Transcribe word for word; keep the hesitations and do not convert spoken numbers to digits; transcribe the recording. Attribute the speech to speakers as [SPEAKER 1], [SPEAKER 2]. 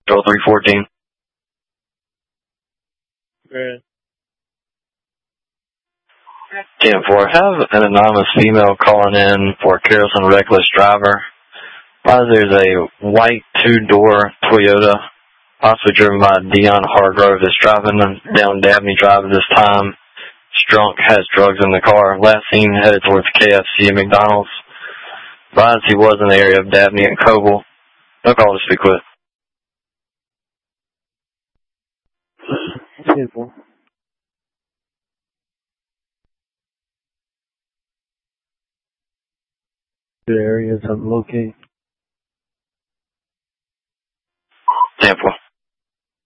[SPEAKER 1] Control three fourteen.
[SPEAKER 2] Right.
[SPEAKER 1] ten four, have an anonymous female calling in for a careless and reckless driver. There's a white two-door Toyota, possibly driven by Dion Hargrove, that's driving down Dabney Drive at this time. Drunk, has drugs in the car. Last seen headed towards K F C and McDonald's. Advised he was in the area of Dabney and Coble. No call to speak with.
[SPEAKER 2] ten four. The areas I'm located.
[SPEAKER 1] ten four.